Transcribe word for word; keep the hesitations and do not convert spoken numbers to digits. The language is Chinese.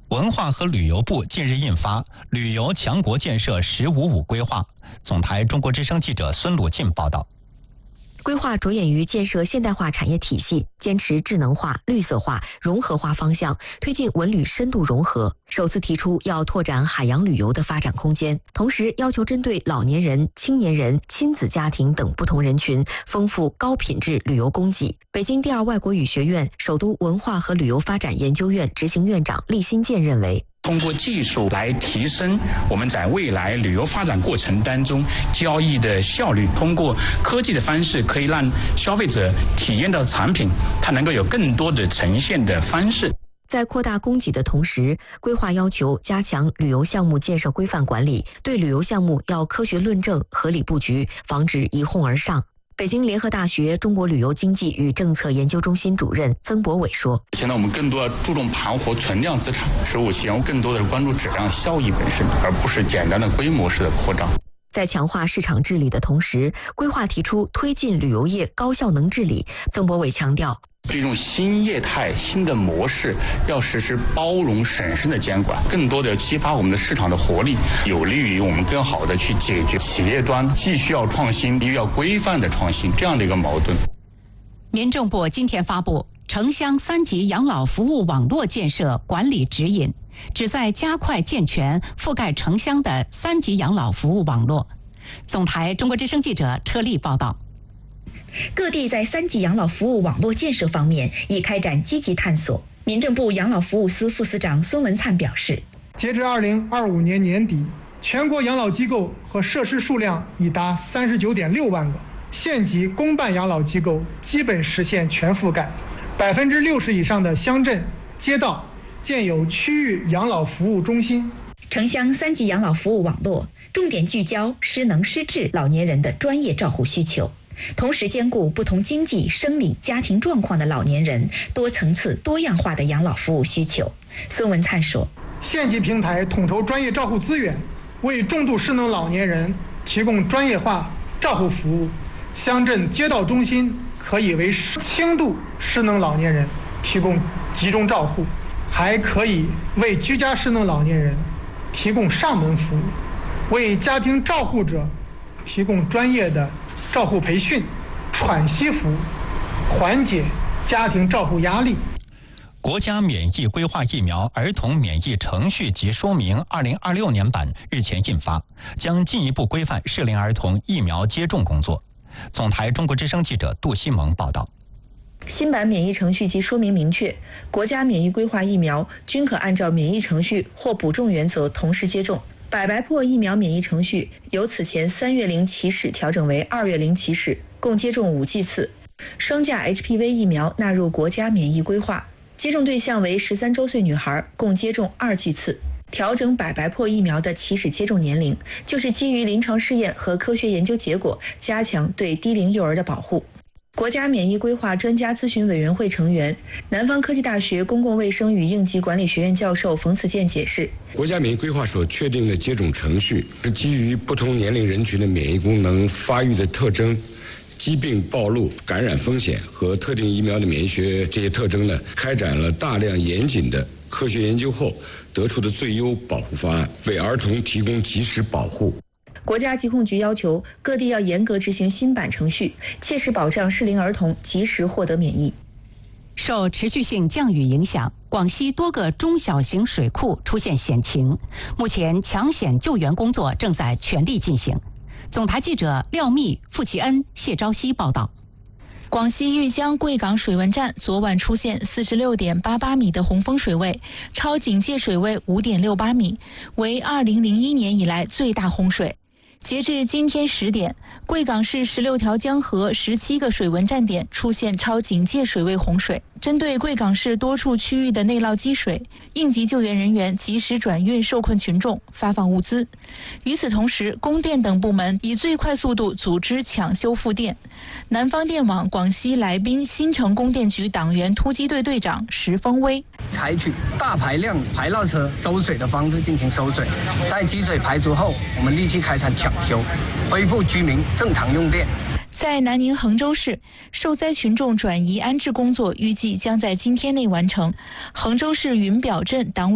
文化和旅游部近日印发《旅游强国建设“十五五”规划》。总台中国之声记者孙鲁进报道。 规划着眼于建设现代化产业体系，坚持智能化、绿色化、融合化方向，推进文旅深度融合。首次提出要拓展海洋旅游的发展空间，同时要求针对老年人、青年人、亲子家庭等不同人群，丰富高品质旅游供给。北京第二外国语学院首都文化和旅游发展研究院执行院长厉新建认为， 通过技术来提升我们在未来旅游发展过程当中交易的效率，通过科技的方式可以让消费者体验到产品，它能够有更多的呈现的方式。 在扩大供给的同时，规划要求加强旅游项目建设规范管理，对旅游项目要科学论证、合理布局，防止一哄而上。北京联合大学中国旅游经济与政策研究中心主任曾博伟说， 现在我们更多要注重盘活存量资产，十五期更多的关注质量效益本身，而不是简单的规模式的扩张。 在强化市场治理的同时，规划提出推进旅游业高效能治理。曾博伟强调， 这种新业态、新的模式要实施包容审慎的监管，更多的激发我们的市场的活力，有利于我们更好的去解决企业端既需要创新又要规范的创新这样的一个矛盾。 民政部今天发布城乡三级养老服务网络建设管理指引，旨在加快健全覆盖城乡的三级养老服务网络。总台中国之声记者车丽报道。 各地在三级养老服务网络建设方面已开展积极探索。民政部养老服务司副司长孙文灿表示， 截至二零二五年年底，全国养老机构和设施数量已达三十九点六万个，县级公办养老机构基本实现全覆盖，百分之六十以上的乡镇街道建有区域养老服务中心。 城乡三级养老服务网络重点聚焦失能失智老年人的专业照护需求，同时兼顾不同经济、生理、家庭状况的老年人多层次、多样化的养老服务需求。孙文灿说， 县级平台统筹专业照护资源，为重度失能老年人提供专业化照护服务。乡镇街道中心可以为轻度失能老年人提供集中照护，还可以为居家失能老年人提供上门服务，为家庭照护者提供专业的照护培训、喘息服务，缓解家庭照护压力。 国家免疫规划疫苗儿童免疫程序及说明二零二六年版日前印发，将进一步规范适龄儿童疫苗接种工作。总台中国之声记者杜西蒙报道。 新版免疫程序及说明明确，国家免疫规划疫苗均可按照免疫程序或补种原则同时接种。百白破疫苗免疫程序由此前三月龄起始调整为二月龄起始，共接种五剂次。双价 H P V 疫苗纳入国家免疫规划，接种对象为十三周岁女孩，共接种二剂次。调整百白破疫苗的起始接种年龄，就是基于临床试验和科学研究结果，加强对低龄幼儿的保护。国家免疫规划专家咨询委员会成员、南方科技大学公共卫生与应急管理学院教授冯子健解释， 国家免疫规划所确定的接种程序是基于不同年龄人群的免疫功能发育的特征、疾病暴露、感染风险和特定疫苗的免疫学这些特征呢，开展了大量严谨的科学研究后得出的最优保护方案，为儿童提供及时保护。 国家疾控局要求各地要严格执行新版程序，切实保障适龄儿童及时获得免疫。 受持续性降雨影响，广西多个中小型水库出现险情，目前抢险救援工作正在全力进行。总台记者廖密、付其恩、谢昭熙报道。 广西玉江贵港水文站昨晚出现四十六点八八米的洪峰水位，超警戒水位五点六八米，为二零零一年以来最大洪水。截至今天十点，贵港市十六条江河十七个水文站点出现超警戒水位洪水。针对贵港市多处区域的内涝积水，应急救援人员及时转运受困群众，发放物资。与此同时，供电等部门以最快速度组织抢修复电。南方电网广西来宾新城供电局党员突击队队长石峰威， 采取大排量排涝车周水的方式进行收水，待积水排除后，我们立即开展抢修，恢复居民正常用电。 在南宁衡州市，受灾群众转移安置工作预计将在今天内完成。衡州市云表镇党委